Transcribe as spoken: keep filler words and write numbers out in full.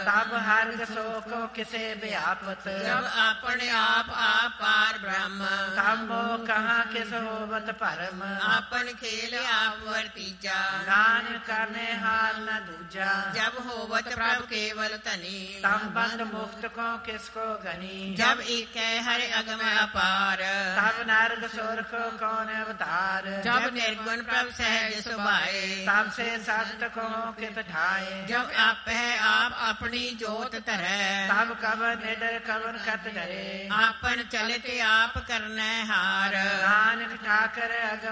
तब हर्ग शोक किसे व्यापत जब अपने आप आप पार ब्रह्म तब मोह कहाँ किस होवत परम आपन खेल आप वर्तीजा गान करने हाल न दूजा जब होवत प्रभ केवल तनी तब बंद मुक्त को किसको गनी जब एक हर अगम अपार तब नरक सुरख कौन अवतार जब निर्गुण प्रभ सहज सुभाए तब से सत्य को कित ठाए जब आप है आप अपनी जोत तरह तब कवन निडर कवन कत डरे आपन चलते आप करने हार नानक ठाकर अगम